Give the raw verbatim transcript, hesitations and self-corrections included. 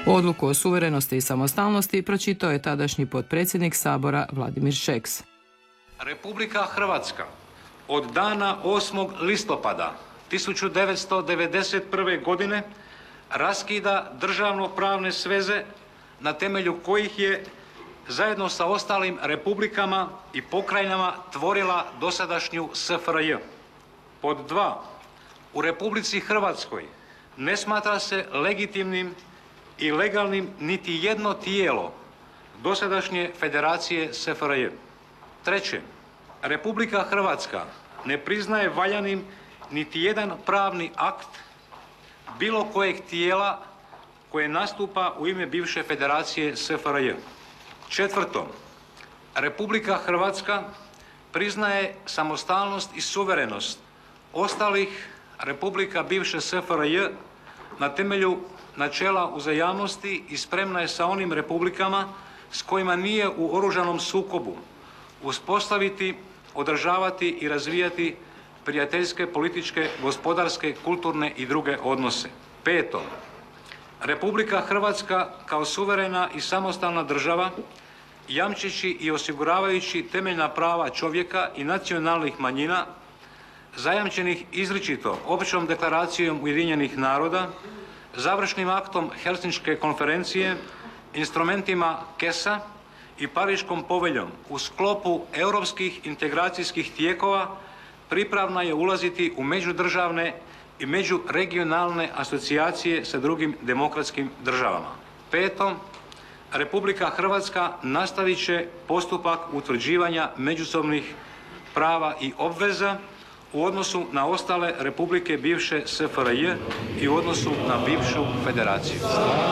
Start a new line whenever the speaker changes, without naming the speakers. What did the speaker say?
Odluku o suverenosti i samostalnosti pročitao je tadašnji potpredsjednik Sabora Vladimir Šeks.
Republika Hrvatska od dana osmog listopada tisuću devetsto devedeset prve. godine raskida državno-pravne sveze na temelju kojih je zajedno sa ostalim republikama i pokrajinama tvorila dosadašnju S F R J. Pod dva. U Republici Hrvatskoj ne smatra se legitimnim i legalnim niti jedno tijelo dosadašnje Federacije S F R J. Treće. Republika Hrvatska ne priznaje valjanim niti jedan pravni akt bilo kojeg tijela koje nastupa u ime bivše Federacije S F R J. Četvrto. Republika Hrvatska priznaje samostalnost i suverenost ostalih republika bivše S F R J na temelju načela uzajamnosti i spremna je sa onim republikama s kojima nije u oružanom sukobu uspostaviti, održavati i razvijati prijateljske, političke, gospodarske, kulturne i druge odnose. Peto. Republika Hrvatska kao suverena i samostalna država jamčeći i osiguravajući temeljna prava čovjeka i nacionalnih manjina zajamčenih izričito Općom deklaracijom Ujedinjenih naroda, završnim aktom Helsinške konferencije, instrumentima K E S-a i Pariškom poveljom u sklopu europskih integracijskih tijekova pripravna je ulaziti u međudržavne i međuregionalne asocijacije sa drugim demokratskim državama. Peto. Republika Hrvatska nastavit će postupak utvrđivanja međusobnih prava i obveza u odnosu na ostale republike bivše S F R J i u odnosu na bivšu federaciju.